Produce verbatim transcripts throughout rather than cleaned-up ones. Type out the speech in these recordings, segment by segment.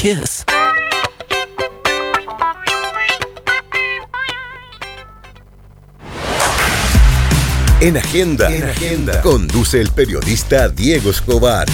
kiss. En Agenda, en Agenda, conduce el periodista Diego Escobar.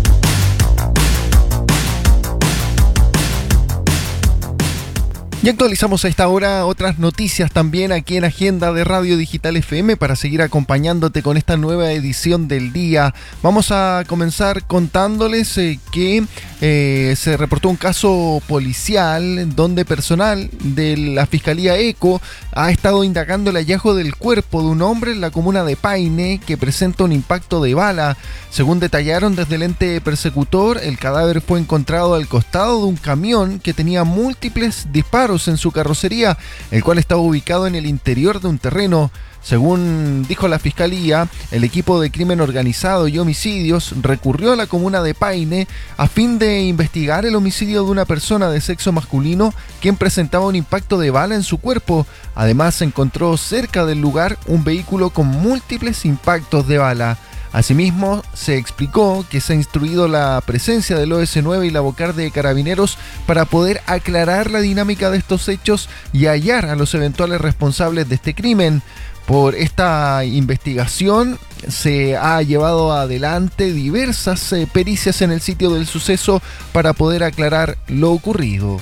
Y actualizamos a esta hora otras noticias también aquí en Agenda de Radio Digital F M para seguir acompañándote con esta nueva edición del día. Vamos a comenzar contándoles eh, que eh, se reportó un caso policial donde personal de la Fiscalía ECO ha estado indagando el hallazgo del cuerpo de un hombre en la comuna de Paine que presenta un impacto de bala. Según detallaron desde el ente persecutor, el cadáver fue encontrado al costado de un camión que tenía múltiples disparos en su carrocería, el cual estaba ubicado en el interior de un terreno. Según dijo la Fiscalía, el equipo de crimen organizado y homicidios recurrió a la comuna de Paine a fin de investigar el homicidio de una persona de sexo masculino quien presentaba un impacto de bala en su cuerpo. Además, se encontró cerca del lugar un vehículo con múltiples impactos de bala. Asimismo, se explicó que se ha instruido la presencia del O S nueve y la Vocar de Carabineros para poder aclarar la dinámica de estos hechos y hallar a los eventuales responsables de este crimen. Por esta investigación se ha llevado adelante diversas eh, pericias en el sitio del suceso para poder aclarar lo ocurrido.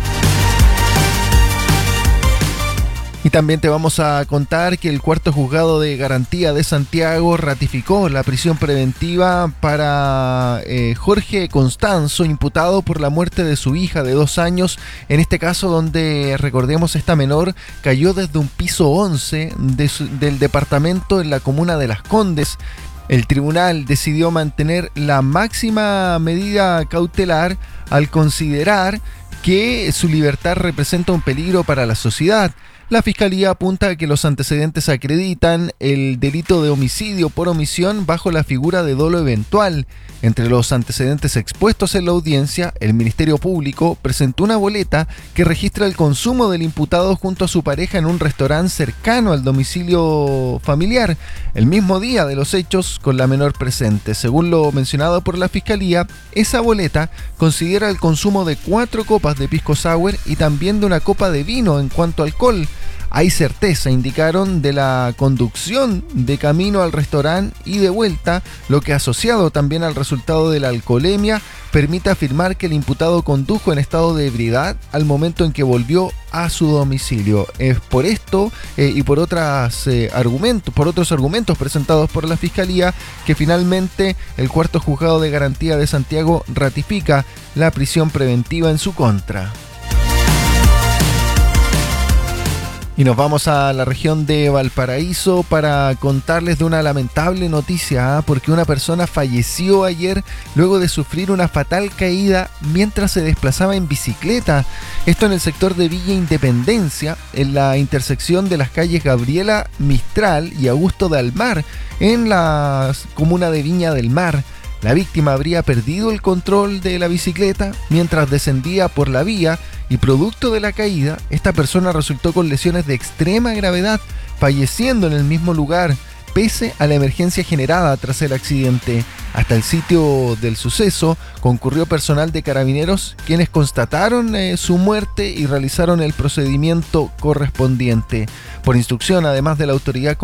Y también te vamos a contar que el cuarto juzgado de garantía de Santiago ratificó la prisión preventiva para eh, Jorge Constanzo, imputado por la muerte de su hija de dos años, en este caso donde, recordemos, esta menor cayó desde un piso once de su, del departamento en la comuna de Las Condes. El tribunal decidió mantener la máxima medida cautelar al considerar que su libertad representa un peligro para la sociedad. La Fiscalía apunta a que los antecedentes acreditan el delito de homicidio por omisión bajo la figura de dolo eventual. Entre los antecedentes expuestos en la audiencia, el Ministerio Público presentó una boleta que registra el consumo del imputado junto a su pareja en un restaurante cercano al domicilio familiar, el mismo día de los hechos con la menor presente. Según lo mencionado por la Fiscalía, esa boleta considera el consumo de cuatro copas de pisco sour y también de una copa de vino en cuanto a alcohol. Hay certeza, indicaron, de la conducción de camino al restaurante y de vuelta, lo que, asociado también al resultado de la alcoholemia, permite afirmar que el imputado condujo en estado de ebriedad al momento en que volvió a su domicilio. Es por esto eh, y por otras eh, argumentos, por otros argumentos presentados por la Fiscalía que finalmente el cuarto juzgado de garantía de Santiago ratifica la prisión preventiva en su contra. Y nos vamos a la región de Valparaíso para contarles de una lamentable noticia, ¿eh? porque una persona falleció ayer luego de sufrir una fatal caída mientras se desplazaba en bicicleta. Esto en el sector de Villa Independencia, en la intersección de las calles Gabriela Mistral y Augusto de Almar, en la comuna de Viña del Mar. La víctima habría perdido el control de la bicicleta mientras descendía por la vía y, producto de la caída, esta persona resultó con lesiones de extrema gravedad, falleciendo en el mismo lugar, pese a la emergencia generada tras el accidente. Hasta el sitio del suceso concurrió personal de Carabineros, quienes constataron eh, su muerte y realizaron el procedimiento correspondiente. Por instrucción, además de la autoridad